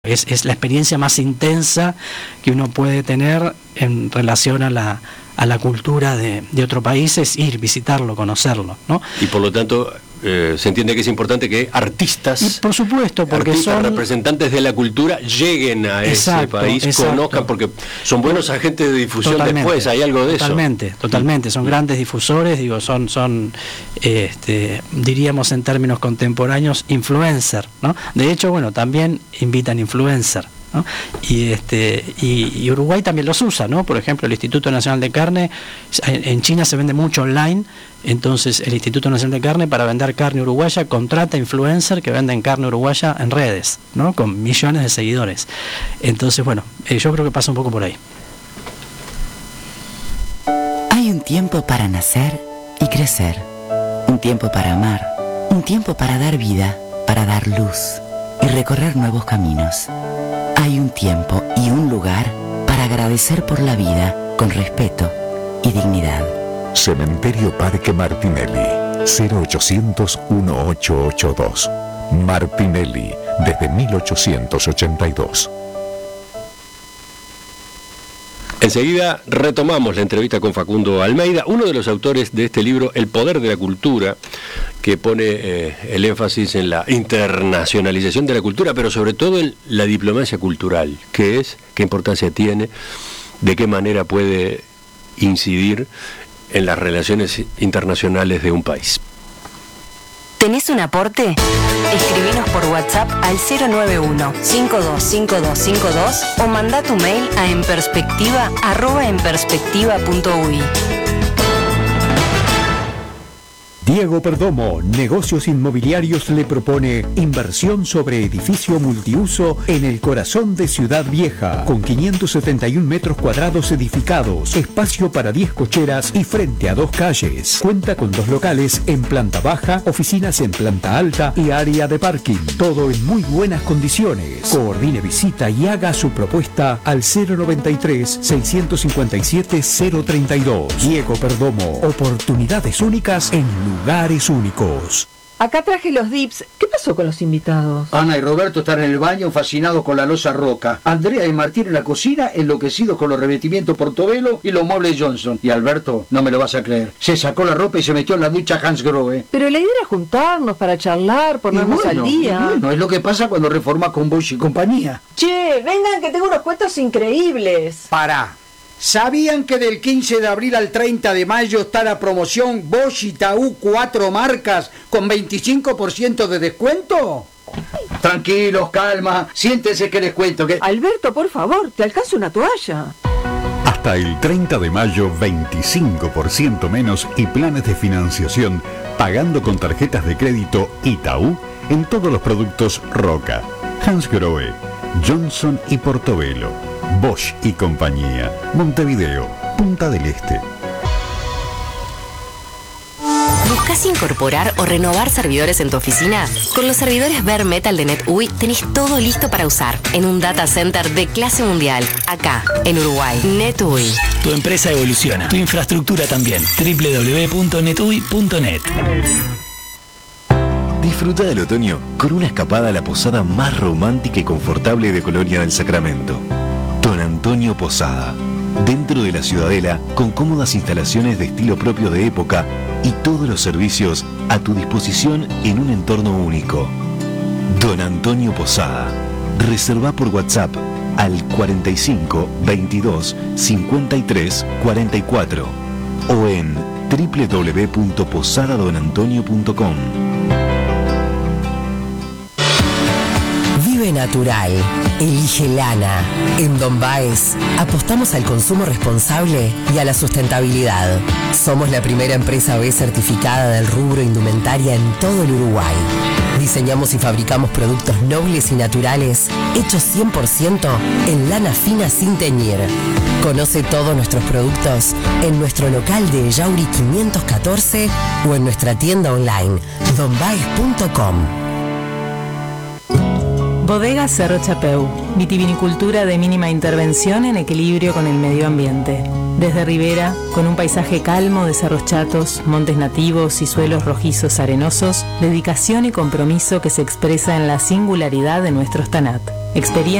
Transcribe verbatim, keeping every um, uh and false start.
Es, es la experiencia más intensa que uno puede tener en relación a la, a la cultura de, de otro país, es ir, visitarlo, conocerlo, ¿no? Y por lo tanto, eh, se entiende que es importante que artistas, y por supuesto, porque artistas son representantes de la cultura lleguen a exacto, ese país, exacto. conozcan, porque son buenos agentes de difusión. Totalmente, después, hay algo de totalmente, eso. Totalmente, son grandes difusores, digo, son, son este, diríamos en términos contemporáneos, influencer, ¿no? De hecho, bueno, también invitan influencer, ¿no? Y este y, y Uruguay también los usa, ¿no? Por ejemplo, el Instituto Nacional de Carne, en China se vende mucho online, entonces el Instituto Nacional de Carne, para vender carne uruguaya, contrata influencers que venden carne uruguaya en redes, ¿no? Con millones de seguidores. Entonces, bueno, eh, yo creo que pasa un poco por ahí. Hay un tiempo para nacer y crecer, un tiempo para amar, un tiempo para dar vida, para dar luz y recorrer nuevos caminos. Hay un tiempo y un lugar para agradecer por la vida con respeto y dignidad. Cementerio Parque Martinelli, cero ochocientos, dieciocho ochenta y dos. Martinelli, desde mil ochocientos ochenta y dos. Enseguida retomamos la entrevista con Facundo Almeida, uno de los autores de este libro, El Poder de la Cultura, que pone eh, el énfasis en la internacionalización de la cultura, pero sobre todo en la diplomacia cultural, qué es, qué importancia tiene, de qué manera puede incidir en las relaciones internacionales de un país. ¿Tenés un aporte? Escribinos por WhatsApp al cero nueve uno, cinco dos cinco dos cinco dos o manda tu mail a enperspectiva arroba enperspectiva punto uy. Diego Perdomo, Negocios Inmobiliarios, le propone inversión sobre edificio multiuso en el corazón de Ciudad Vieja, con quinientos setenta y un metros cuadrados edificados, espacio para diez cocheras y frente a dos calles. Cuenta con dos locales en planta baja, oficinas en planta alta y área de parking. Todo en muy buenas condiciones. Coordine visita y haga su propuesta al cero noventa y tres, seiscientos cincuenta y siete, cero treinta y dos. Diego Perdomo, oportunidades únicas en lugares únicos. Acá traje los dips. ¿Qué pasó con los invitados? Ana y Roberto están en el baño fascinados con la loza Roca. Andrea y Martín en la cocina enloquecidos con los revestimientos Portobello y los muebles Johnson. Y Alberto, no me lo vas a creer, se sacó la ropa y se metió en la ducha Hans Grohe. Pero la idea era juntarnos para charlar, ponernos bueno, al día. Bueno, es lo que pasa cuando reformas con Bosch y compañía. Che, vengan que tengo unos cuentos increíbles. Pará. ¿Sabían que del quince de abril al treinta de mayo está la promoción Bosch y Taú cuatro marcas con veinticinco por ciento de descuento? Tranquilos, calma, siéntense que les cuento que... Alberto, por favor, te alcanzo una toalla. Hasta el treinta de mayo, veinticinco por ciento menos y planes de financiación pagando con tarjetas de crédito Itaú en todos los productos Roca, Hans Grohe, Johnson y Portobello, Bosch y compañía, Montevideo, Punta del Este. ¿Buscas incorporar o renovar servidores en tu oficina? Con los servidores Bare Metal de NetUI tenés todo listo para usar en un data center de clase mundial, acá, en Uruguay. NetUI. Tu empresa evoluciona, tu infraestructura también. doble u doble u doble u punto netui punto net. Disfruta del otoño con una escapada a la posada más romántica y confortable de Colonia del Sacramento. Don Antonio Posada, dentro de la Ciudadela, con cómodas instalaciones de estilo propio de época y todos los servicios a tu disposición en un entorno único. Don Antonio Posada. Reserva por WhatsApp al cuarenta y cinco, veintidós, cincuenta y tres, cuarenta y cuatro o en doble u doble u doble u punto posada don antonio punto com. Vive natural, elige lana. En Don Baez apostamos al consumo responsable y a la sustentabilidad. Somos la primera empresa B certificada del rubro indumentaria en todo el Uruguay. Diseñamos y fabricamos productos nobles y naturales hechos cien por ciento en lana fina sin teñir. Conoce todos nuestros productos en nuestro local de Yauri quinientos catorce o en nuestra tienda online don baez punto com. Bodega Cerro Chapeu, vitivinicultura de mínima intervención en equilibrio con el medio ambiente. Desde Ribera, con un paisaje calmo de cerros chatos, montes nativos y suelos rojizos arenosos, dedicación y compromiso que se expresa en la singularidad de nuestros tanat. experiencia